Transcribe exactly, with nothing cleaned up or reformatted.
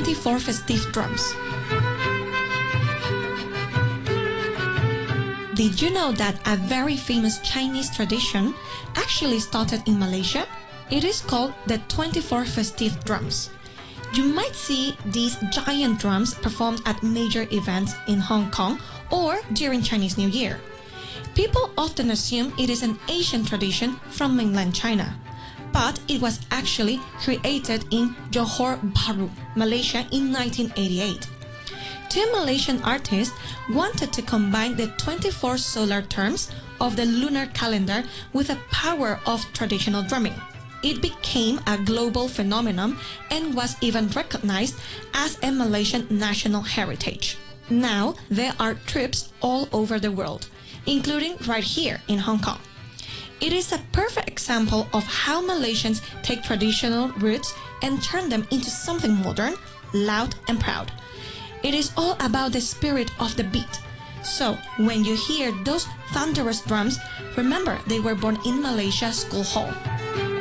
twenty-four festive drums. Did you know that a very famous Chinese tradition actually started in Malaysia? It is called the twenty-four festive drums. You might see these giant drums performed at major events in Hong Kong or during Chinese New Year. People often assume it is an Asian tradition from mainland China, but it was actually created in Johor Bahru, Malaysia in nineteen eighty-eight. Two Malaysian artists wanted to combine the twenty-four solar terms of the lunar calendar with the power of traditional drumming. It became a global phenomenon and was even recognized as a Malaysian national heritage. Now, there are troops all over the world, including right here in Hong Kong. It is a perfect example of how Malaysians take traditional roots and turn them into something modern, loud and proud. It is all about the spirit of the beat. So, when you hear those thunderous drums, remember they were born in Malaysia School Hall.